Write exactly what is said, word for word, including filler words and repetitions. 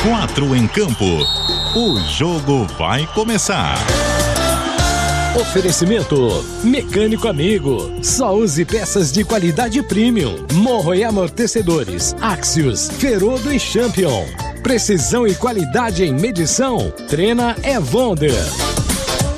Quatro em campo. O jogo vai começar. Oferecimento Mecânico Amigo. Só use peças de qualidade premium. Morro e amortecedores. Axios, Ferodo e Champion. Precisão e qualidade em medição. Trena é Wonder.